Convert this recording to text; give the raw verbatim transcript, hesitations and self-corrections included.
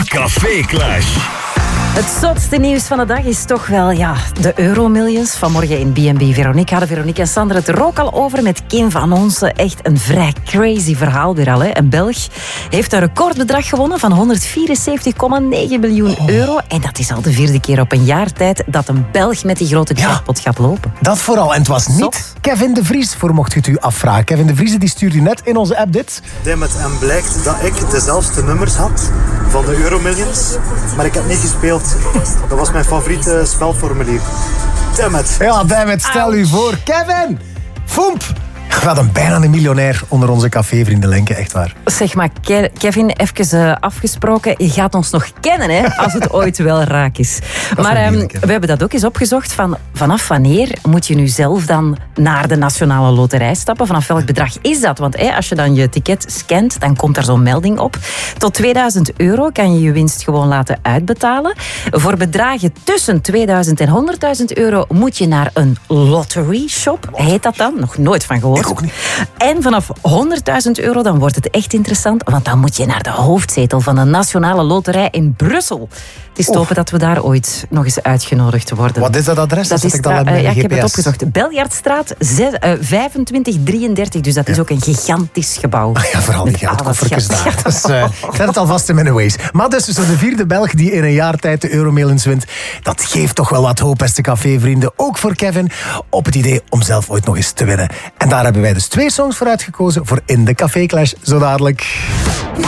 Café Clash. Het zotste nieuws van de dag is toch wel ja, de Euromillions. Vanmorgen in B en B Veronique hadden Veronique en Sander het er ook al over met Kim van Onsen. Echt een vrij crazy verhaal weer al. Hè. Een Belg heeft een recordbedrag gewonnen van honderdvierenzeventig komma negen miljoen euro. En dat is al de vierde keer op een jaar tijd dat een Belg met die grote jackpot ja, gaat lopen. Dat vooral. En het was niet Zot. Kevin de Vries, voor mocht je het u afvragen. Kevin de Vries die stuurde net in onze app dit. Dammit, en blijkt dat ik dezelfde nummers had van de Euromillions, maar ik heb niet gespeeld. Dat was mijn favoriete spelformulier. Dammit. Ja, dammit, stel u voor. Kevin! Foemp! We hadden bijna een miljonair onder onze cafévrienden, Lenke, echt waar. Zeg maar, Ke- Kevin, even uh, afgesproken. Je gaat ons nog kennen, hè, als het ooit wel raak is. Dat maar is um, we hebben dat ook eens opgezocht. Van, vanaf wanneer moet je nu zelf dan naar de Nationale Loterij stappen? Vanaf welk bedrag is dat? Want hey, als je dan je ticket scant, dan komt er zo'n melding op. Tot tweeduizend euro kan je je winst gewoon laten uitbetalen. Voor bedragen tussen tweeduizend en honderdduizend euro moet je naar een lottery shop. Heet dat dan? Nog nooit van gehoord. Ik ook niet. En vanaf honderdduizend euro dan wordt het echt interessant, want dan moet je naar de hoofdzetel van de Nationale Loterij in Brussel. Het is te hopen dat we daar ooit nog eens uitgenodigd worden. Wat is dat adres? Dat Zet is ik dan tra- aan mijn uh, ja, ik heb het G P S? opgezocht. Beljaardstraat zes, uh, vijfentwintig drieëndertig, dus dat ja. is ook een gigantisch gebouw. Ah ja, vooral die Met geldkoffertjes al dat daar. geld. Dus, uh, ik zet het alvast in mijn ways. Maar dus zo de vierde Belg die in een jaar tijd de Euromillions wint. Dat geeft toch wel wat hoop, beste cafévrienden. Ook voor Kevin, op het idee om zelf ooit nog eens te winnen. En daar hebben wij dus twee songs voor uitgekozen voor In de Café Clash, zo dadelijk.